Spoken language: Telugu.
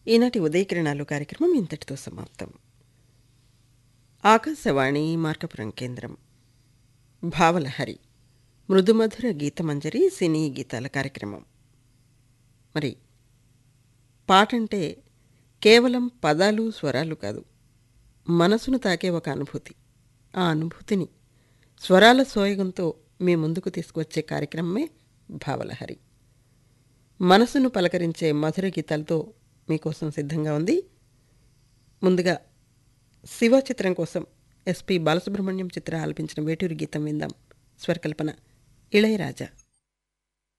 ఈనాటి ఉదయకిరణాలు కార్యక్రమం ఇంతటితో సమాప్తం. ఆకాశవాణి మార్కపురం కేంద్రం. భావలహరి మృదుమధుర గీతమంజరి సినీ గీతాల కార్యక్రమం. మరి పాటంటే కేవలం పదాలు స్వరాలు కాదు, మనసును తాకే ఒక అనుభూతి. ఆ అనుభూతిని స్వరాల సోయగంతో మీ ముందుకు తీసుకువచ్చే కార్యక్రమమే భావలహరి. మనసును పలకరించే మధుర గీతాలతో మీకోసం సిద్ధంగా ఉంది. ముందుగా శివ చిత్రం కోసం ఎస్పి బాలసుబ్రహ్మణ్యం చిత్ర ఆలపించిన వేటూరి గీతం విందాం. స్వరకల్పన ఇళయరాజా.